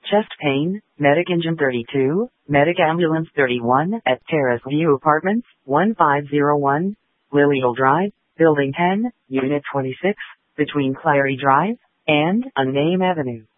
Chest pain, Medic Engine 32, Medic Ambulance 31 at Terrace View Apartments, 1501, Lilial Drive, Building 10, Unit 26, between Clary Drive and Unnamed Avenue.